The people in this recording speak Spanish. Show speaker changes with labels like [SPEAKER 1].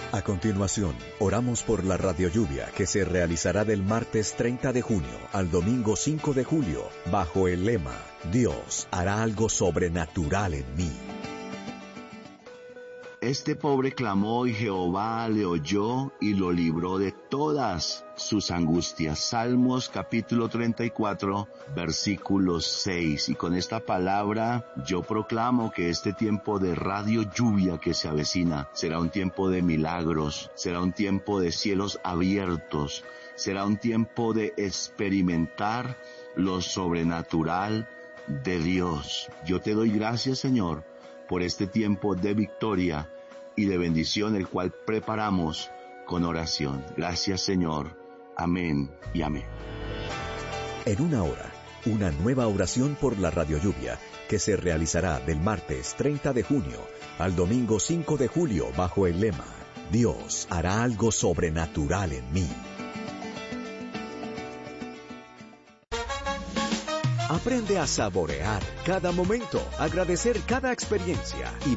[SPEAKER 1] A continuación, oramos por la radiolluvia que se realizará del martes 30 de junio al domingo 5 de julio, bajo el lema, Dios hará algo sobrenatural en mí.
[SPEAKER 2] Este pobre clamó y Jehová le oyó y lo libró de todas sus angustias. Salmos capítulo 34, versículo 6. Y con esta palabra yo proclamo que este tiempo de radio lluvia que se avecina será un tiempo de milagros, será un tiempo de cielos abiertos, será un tiempo de experimentar lo sobrenatural de Dios. Yo te doy gracias, Señor, por este tiempo de victoria y de bendición, el cual preparamos con oración. Gracias, Señor. Amén y amén.
[SPEAKER 1] En una hora, una nueva oración por la radiolluvia que se realizará del martes 30 de junio al domingo 5 de julio bajo el lema, Dios hará algo sobrenatural en mí. Aprende a saborear cada momento, agradecer cada experiencia y